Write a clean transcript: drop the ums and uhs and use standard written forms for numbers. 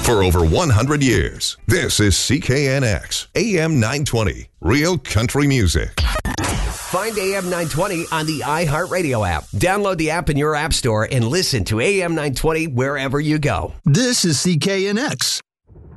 for over 100 years. This is CKNX, AM 920, Real Country Music. Find AM 920 on the iHeartRadio app. Download the app in your app store and listen to AM 920 wherever you go. This is CKNX.